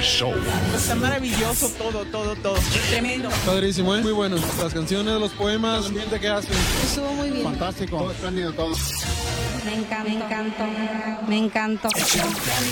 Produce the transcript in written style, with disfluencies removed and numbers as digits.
Show. Está maravilloso todo. Tremendo. Padrísimo, ¿eh? Muy bueno. Las canciones, los poemas, el ambiente que hacen. Estuvo muy bien. Fantástico. Todo espléndido todo. Me encantó.